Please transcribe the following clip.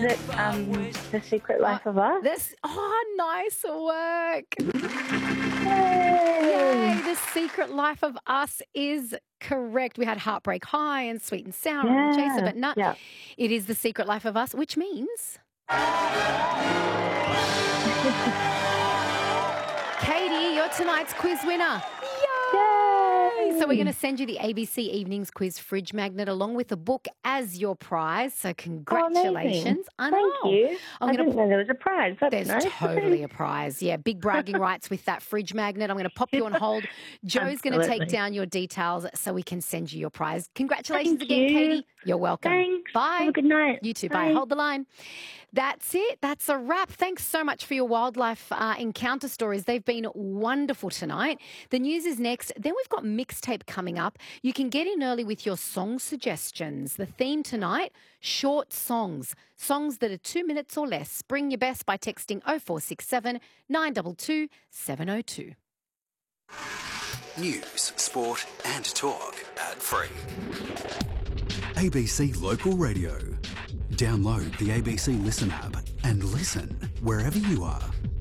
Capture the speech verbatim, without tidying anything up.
Is it um, The Secret Life of Us? This, oh, nice work. Yay! Yay, The Secret Life of Us is correct. We had Heartbreak High and Sweet and Sour and Yeah, Chaser, but no, yeah. it is The Secret Life of Us, which means... Katie, you're tonight's quiz winner. Yay! So we're going to send you the A B C Evenings Quiz Fridge Magnet along with a book as your prize. So congratulations. Oh, I know. Thank you. I'm I gonna didn't know there was a prize. That's There's nice. totally a prize. Yeah, big bragging rights with that fridge magnet. I'm going to pop you on hold. Joe's going to take Absolutely. down your details so we can send you your prize. Congratulations Thank again, you. Katie. You're welcome. Thanks. Bye. Have a good night. You too. Bye. Bye. Hold the line. That's it. That's a wrap. Thanks so much for your wildlife uh, encounter stories. They've been wonderful tonight. The news is next. Then we've got mixtape coming up. You can get in early with your song suggestions. The theme tonight, short songs. Songs that are two minutes or less. Bring your best by texting oh four six seven, nine two two, seven oh two. News, sport and talk ad-free. A B C Local Radio. Download the A B C Listen app and listen wherever you are.